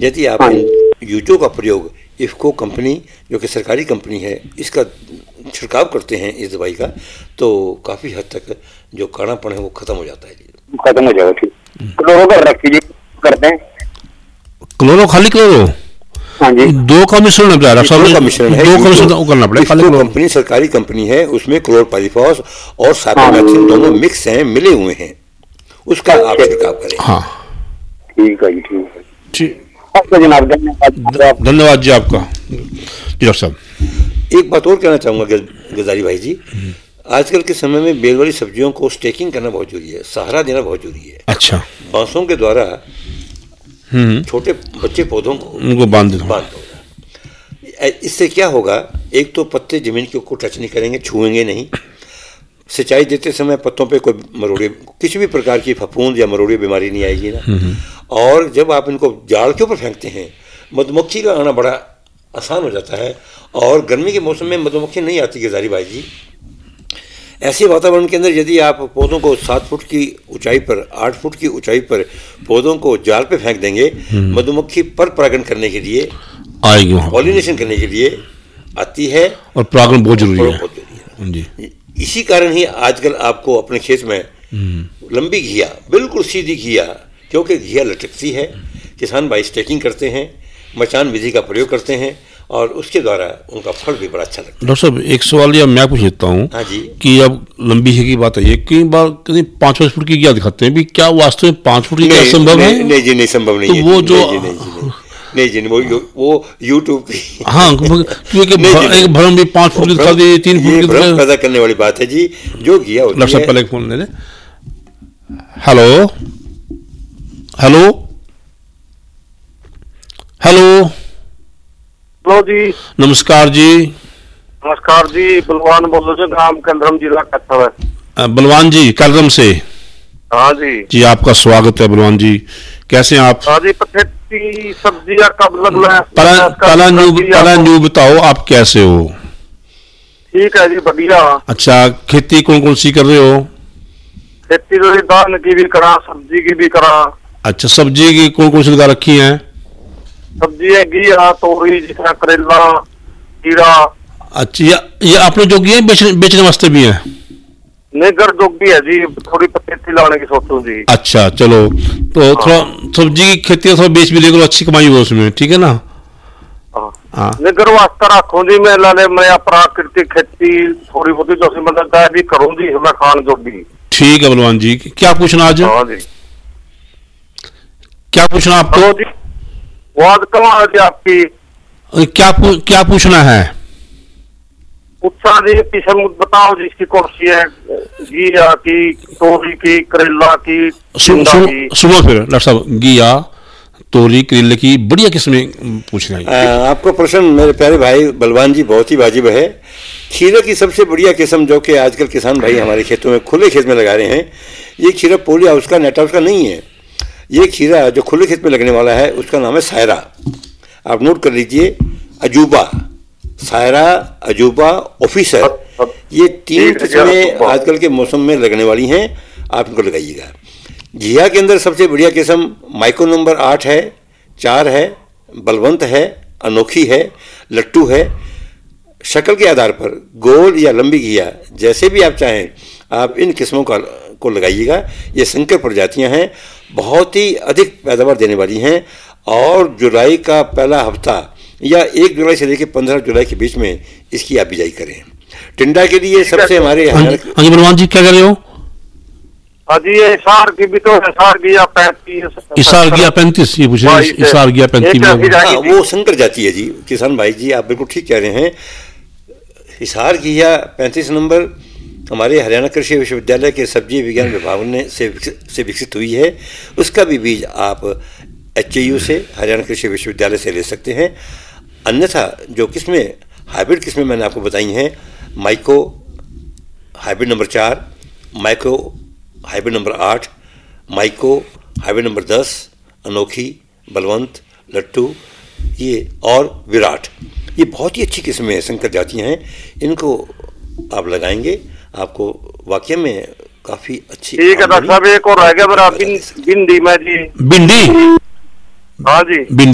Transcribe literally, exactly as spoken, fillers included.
यदि आप यूजो का प्रयोग इफ्को कंपनी जो कि सरकारी कंपनी है इसका छिड़काव करते हैं इस दवाई का, तो काफ़ी हद तक जो काढ़ापन है वो खत्म हो जाता है जी, खत्म हो जाएगा। ठीक, क्लोरो का रख लीजिए, करते हैं क्लोरो, खाली क्लोरो। हाँ जी, दो का मिश्रण है, दो का मिश्रण है, दो का मिश्रण करना पड़ेगा। इफ्को कंपनी सरकारी कंपनी है, उसमें क्लोरपाइरिफॉस और साइपरमेथ्रिन दोनों मिक्स हैं, मिले हुए हैं, उसका आप छिड़काव करें। हाँ ठीक है जी, ठीक है ठीक, आपका जनाब, धन्यवाद धन्यवाद जी आपका जी। डॉक्टर साहब एक बात और कहना चाहूँगा गजारी भाई जी, आजकल के समय में बेल वाली सब्जियों को स्टेकिंग करना बहुत जरूरी है, सहारा देना बहुत जरूरी है। अच्छा, बांसों के द्वारा छोटे बच्चे पौधों को उनको बांध दो बांध दो। इससे क्या होगा, एक तो पत्ते जमीन के को टच नहीं करेंगे, छुएंगे नहीं, सिंचाई देते समय पत्तों पे कोई मरोड़े, किसी भी प्रकार की फफूंद या मरोड़े बीमारी नहीं आएगी ना। और जब आप इनको जाड़ के ऊपर फेंकते हैं, मधुमक्खी का आना बड़ा आसान हो जाता है, और गर्मी के मौसम में मधुमक्खी नहीं आती गजारी भाई जी। ऐसे वातावरण के अंदर यदि आप पौधों को सात फुट की ऊंचाई पर, आठ फुट की ऊंचाई पर पौधों को जाल पे फेंक देंगे, मधुमक्खी पर परागण करने के लिए आएगी, पॉलिनेशन करने के लिए आती है, और परागण बहुत जरूरी है जी। इसी कारण ही आजकल आपको अपने खेत में लंबी घिया, बिल्कुल सीधी घिया, क्योंकि घिया लटकती है, किसान भाई स्टेकिंग करते हैं, मचान विधि का प्रयोग करते हैं, और उसके द्वारा उनका फल भी बड़ा अच्छा लगता है। डॉक्टर साहब एक सवाल या मैं पूछ लेता हूँ। हाँ जी, कि अब लंबी है की बात है, कई बार कहीं पाँच पाँच फुट की क्या दिखाते हैं भी, क्या वास्तव में पाँच फुट की क्या संभव है? नहीं जी, नहीं संभव नहीं है। वो जो नहीं जी, वो वो यूट्यूब की हाँ, क्योंकि एक भ्रम भी पाँच फुट की दिखा दी, तीन फुट की भ्रम पैदा करने वाली बात है जी। जो घिया होती है, पहले फोन ले ले। हेलो हेलो हेलो हेलो जी, नमस्कार जी। नमस्कार जी, बलवान बोल रहे ग्राम कलरम, जिला कच्छा है। बलवान जी कलरम से? हाँ जी जी, आपका स्वागत है बलवान जी, कैसे हैं आप? हाँ जी, पथेती सब्जियां कब लगना है? पहला न्यू पहला न्यू बताओ, आप कैसे हो? ठीक है जी, बढ़िया। अच्छा, खेती कौन कौन सी कर रहे हो? खेती तो धान की भी करा, सब्जी की भी करा। अच्छा, सब्जी की कौन कौन सी लगा रखी है? सब्जी है घिया, तोरी, जिसका करेला, खीरा। अच्छा, ये ये आपने जो किया बेचने बेचने वास्ते भी है? नहीं, घर जोग भी है जी, थोड़ी पत्ती लाने की सोचूं जी। अच्छा चलो, तो हाँ। थोड़ा सब्जी की खेती थोड़ा बेच भी देखो, अच्छी कमाई हो उसमें, ठीक है ना? हाँ, घर वास्ता रखो जी, मैं लाले मैं प्राकृतिक खेती थोड़ी बहुत जो मतलब भी करूँ जी, मैं खान जो भी। ठीक है बलवान जी, क्या पूछना आज? हाँ जी, क्या पूछना आपको? जी वाद कहाँ जी आपकी? क्या पू, क्या पूछना है? उत्साह जी, किस्म बताओ जी, इसकी कौन सी है? घिया की, तोरी की, करेला की, सुनो फिर डॉक्टर साहब, घिया, तोरी, करेले की बढ़िया किस्में पूछना है आपको प्रश्न मेरे प्यारे भाई बलवान जी, बहुत ही वाजिब है। खीरे की सबसे बढ़िया किस्म जो कि आजकल किसान भाई हमारे खेतों में, खुले खेत में लगा रहे हैं, ये खीरा पोली हाउस का, नेट हाउस का नहीं है। ये खीरा जो खुले खेत में लगने वाला है उसका नाम है सायरा, आप नोट कर लीजिए, अजूबा, सायरा, अजूबा, ऑफिसर, ये तीन किस्में आजकल के मौसम में लगने वाली हैं, आप इनको लगाइएगा। घिया के अंदर सबसे बढ़िया किस्म माइक्रो नंबर आठ है, चार है, बलवंत है, अनोखी है, लट्टू है। शक्ल के आधार पर गोल या लंबी घिया, जैसे भी आप चाहें आप इन किस्मों का को लगाइएगा। ये संकर प्रजातियां हैं, बहुत ही अधिक पैदावार देने वाली हैं, और जुलाई का पहला हफ्ता या एक जुलाई से लेकर पंद्रह जुलाई के बीच में इसकी आप बिजाई करें। टिंडा के लिए सबसे हमारे हाँ जी बलवान जी, क्या कर रहे हो? हाँ जी, ये इसार की भी तो इसार घिया पैंतीस, इसार घिया पैंतीस, ये पूछ रहे हैं, इसार घिया पैंतीस वो संकर जाती है जी। किसान भाई जी, आप बिल्कुल ठीक कह रहे हैं। हिसार घिया पैंतीस नंबर हमारे हरियाणा कृषि विश्वविद्यालय के सब्जी विज्ञान विभाग ने से से विकसित हुई है। उसका भी बीज आप एच ए यू से, हरियाणा कृषि विश्वविद्यालय से ले सकते हैं। अन्यथा जो किस्में हाइब्रिड किस्में मैंने आपको बताई हैं, माइको हाइब्रिड नंबर चार, माइको हाइब्रिड नंबर आठ, माइको हाइब्रिड नंबर दस, अनोखी, बलवंत, लट्टू, ये और विराट, ये बहुत ही अच्छी किस्में हैं, संकर जातियाँ हैं। इनको आप लगाएंगे, आपको वाकई में काफी अच्छी। ठीक है डॉक्टर साहब, एक और रह गया मेरा भिंडी में जी। भिंडी? हाँ जी, भिंडी